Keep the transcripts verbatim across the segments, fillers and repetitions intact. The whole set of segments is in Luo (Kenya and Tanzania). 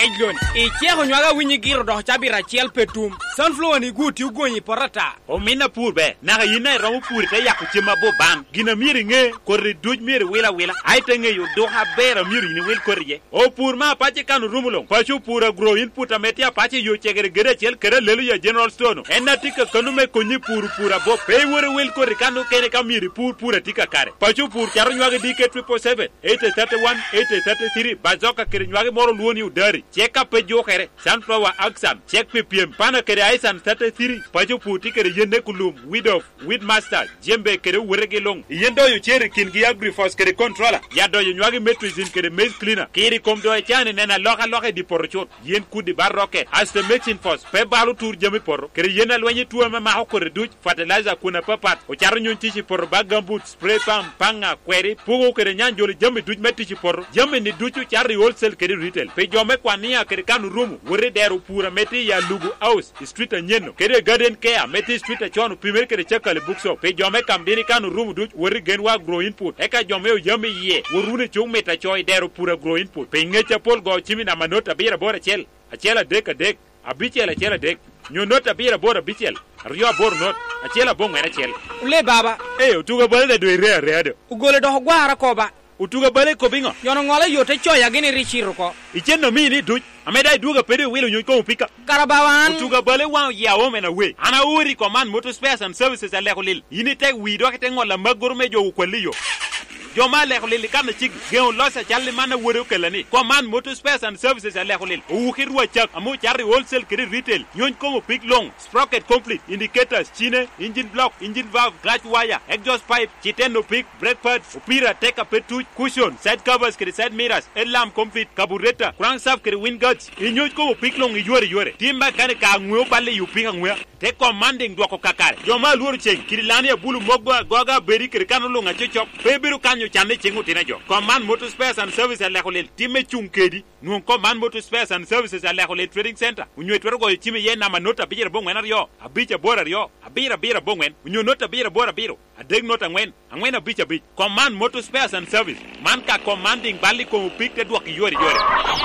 Eglon, e chego nywaga winyi giro do chabira chiel petum. Sunflower ni guti ugonyi porata. O mina purbe, na yina ramu pur te yaku chima bo ban. Gina miri nge korri duj miri wila wila. Ai tenge yo do ha bera miri ni wil korrie. O pur ma pachi kanu rumulong. Pachu pura grow input ametia pachi yo chegere gere chel kere lelu ya General Stone. Enna tika kanu me konyi pur pura bo. Pei wore wil korri kanu kene ka miri pur pura tika kare. Pachu pur karo nywaga D K triple seven, eight thirty-one, eight thirty-three. Bazoka kere nywaga moro luoni udari. Check up pe jo kere. Sunflower axam. Check P P M. Pana kere aisan thirty-three. Pachu puti kere yende kulum. Weed of. Weed master. Jembe kere urege long. Yendo yu chere kingi agrifos kere controller. Yado yu nywaga metrizin kere maize cleaner. Kiri komdo e chane nena loka loka di porochot. Yen kudi bar rocket. As the mixing force. Pe balu tur jemi poro. Kere yena lwenye tuwa mama hoko reduch. Fertilizer kuna papat. Ocharu nyuntishi poro bagambut. Spray pump. Panga query. Pugo kere nyanjoli jemi duch metishi poro. Jemi ni duchu chari wholesale kere retail. Pe jome kwa nia kere kanu rumu. Wore deru pura meti ya lugu house. Street a nyeno. Kere garden care. Meti street a chonu. Pimer kere cheka le bookshop. Pe jome kambini kanu rumu duch. Wore genwa grow input. Eka jome u yame ye. Worune chung meta choy deru pura grow input. Pe ngecha pol go chimi na manota bira bora chel. A chela dek a dek. A bichel a chela dek. Nyo nota bira bora bichel. Rio bor not. A chela bong ena chel. Ule baba. Eh, utuga bale da doi rea rea do. Ugole do gwara koba. Utuga bale ko bingo. Yono ngole yote choya gini richiru ko. Icheno mini duch. Ameda duga pede wilo nyuko pika. Karabawan. Utuga bale wan ya wome na we. Ana uri command motor spares and services aleko lil. Yini tek wido kete ngola magurme jo ukwaliyo. Joma leko lil kana chig geon losa challe mana wore kelani. Command motor spares and services aleko lil. Ukirwa chak amu chari wholesale kiri retail. Nyon komo pick long. Sprocket complete. Indicators chine. Engine block. Engine valve. Clutch wire. Exhaust pipe. Chiteno pick. Brake pads. Upira teka petu. Cushion. Side covers kiri side mirrors. Headlamp complete. Carburetor. Crankshaft kiri wind guards. Inyo komo pick long yore yore. Timba kane ka ngwe bale yu pinga ngwe. Te commanding dwako kakare. Joma luru cheng. Kiri lani ya bulu mogwa goga beri kiri kanu lunga chochok. Pebiru kanyo chane chengu tina jo. Command motor spares and services aleko lil. Time chungkedi. Nuon command motor spares and services aleko lil trading center. Unyo etwero go time ye na manota bira bongwen aryo. Abicha bora ryo. Abira bira bongwen. Unyo nota bira bora biro. Adeg nota ngwen. Angwen abicha bich. Command motor spares and service. Man ka commanding bali ko pick te dwaki yore yore.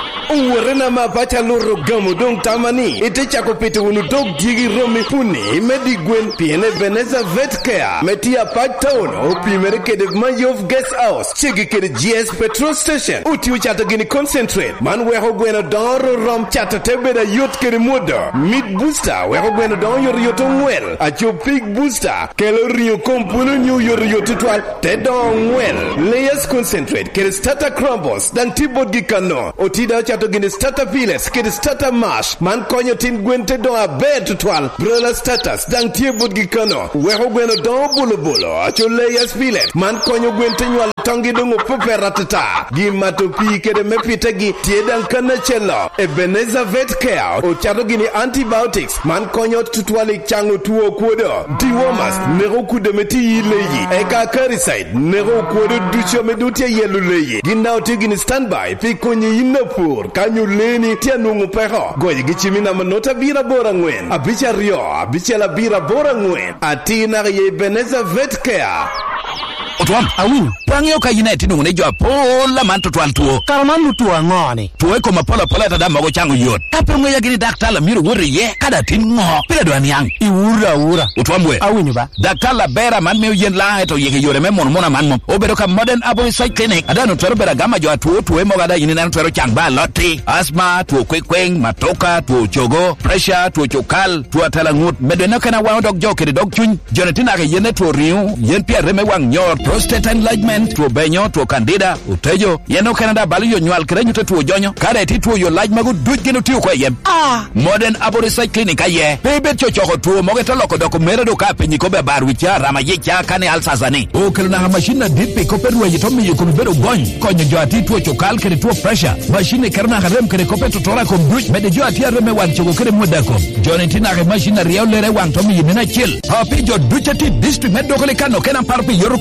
Uwerena mapacha loro gamo dong tamani. Ite chako pete unu dog jigi romi puni. Medi gwen piene Veneza Vet Care. Metia pat town. Opi merekede Mayov Guest House. Chigi kede G S Petrol Station. Uti uchata gini concentrate. Man weho gwena doro rom chata tebeda yot kede muda. Meat booster. Weho gwena don yor yoto well. Acho pig booster. Kelo rio kompuno new yor yoto twal. Te don well. Layers concentrate. Kede starter crumbles. Dan tibod gikano. Otida chato gini starter piles. Kede starter mash. Man konyo tin gwente don a bed twal. Brola status. Dan tibod gikano. Weho gwena don bolo bolo. Acho layers piles. Man konyo gwente nywa tangi dungu pupe ratata. Gi matopi kede mepite gi tiedan kana chelo. Ebenezer Vet Care. O chato gini antibiotics. Man konyo tutwali chango tuo kuodo. Dewormers. Nero kude meti yileyi. Eka caricide. Nero kuodo ducho medutia yelu leyi. Gina oti gini standby. Pi konye inapur. Kanyo leni tia nungu peho. Goye gichimina manota bira bora ngwen. Abicha rio. Abicha la bira bora ngwen. Atina ye Ebenezer Vet Care. Otwam, awin, pangyo ka United ngune jo pola man to twal tuo. Karaman tuo ngone. Tuo ko mapola pola ta dama go chango yot. Kape ngwe ya gini daktala miru wuri ye kada tin ngo. Pila do anyang. I ura ura. Otwam we. Awin ba. Daktala bera man me yen la to yege yore me mon mona man mo. Obero ka modern abo site clinic. Adano twero bera gama jo tuo tuo mo gada yini nan twero changba lotri. Asthma, tuo kwekweng, matoka, tuo chogo, pressure, tuo chokal, tuo tala ngut. Bedena kana wa dog jo kede dog chun. Jonetina ke yene tuo riu, yen pia reme wang nyor. Prostate enlargement, tuo benyo, tuo candida, utejo, yeno Canada bali yo nyual krenyu te tuo jonyo, kada eti tuo yo large magu duj gino tiyo kwa yem. Ah! Modern Aboricide Clinic aye. Bebe cho choko tuo, moge taloko doko mere do ka penyi kobe barwicha, ramayicha, kane alsazani. O kelo na machine dipi kope ruwe jitomi yukum bedo gony, konyo jo ati tuo chokal kere tuo pressure, machine kero na harem kere kope tutora kum duj, mede jo ati areme wang choko kere muda kum. Jone tina ke machine riau lere wang tomi yinina chill. Hapi jo duj ati district medo kole kano kena parpi yorukom game,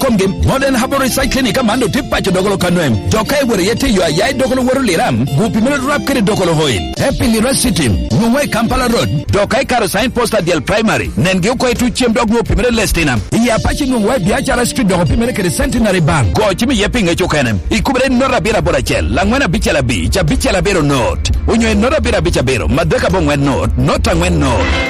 Modern Herbal Recycling kamando tipacho dogolo kanwem. Toka wore yete yo ayai dogolo woro liram. Gupi mele rap kere dogolo hoil. Happy University. Nungwe Kampala Road. Toka karo sign posta dial primary. Nenge uko etu chiem doglo pimele lestinam. Iya apache nungwe biachara street dogo pimele kere Centenary Bank. Ko chimi yepi ngecho kanem. Ikubere nora bira borachel. Langwena bichala bi. Cha bichala bero note. Unyo nora bira bicha bero. Madeka bongwen note. Nota ngwen note.